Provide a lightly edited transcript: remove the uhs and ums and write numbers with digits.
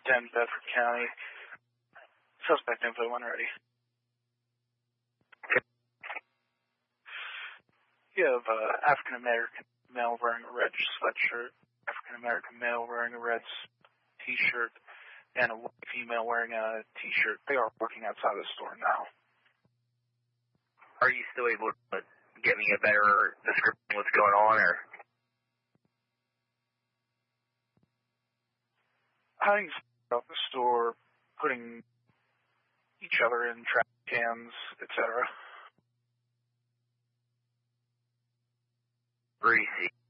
10 Bedford County. Suspect info when ready. You have African-American male wearing a red sweatshirt, African-American male wearing a red t-shirt, and a white female wearing a t-shirt. They are working outside the store now. Are you still able to get me a better description of what's going on, or? Hiding out the store, putting each other in trash cans, etc. Greasy.